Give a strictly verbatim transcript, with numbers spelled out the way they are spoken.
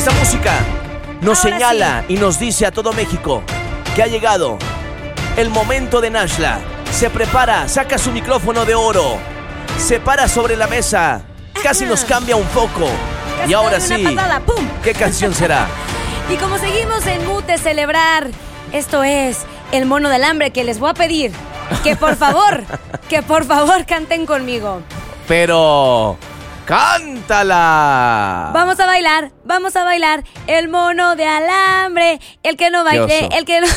Esta música nos Ahora señala y nos dice a todo México que ha llegado el momento de Nashla. Se prepara, saca su micrófono de oro, se para sobre la mesa, casi nos cambia un poco. Casi Y ahora te doy sí, una patada, ¡pum! ¿qué canción será? Y como seguimos en mood de celebrar, esto es el mono del hambre, que les voy a pedir que por favor, que por favor canten conmigo. Pero ¡cántala! Vamos a bailar, vamos a bailar el mono de alambre. El que no baile, oso. el que no...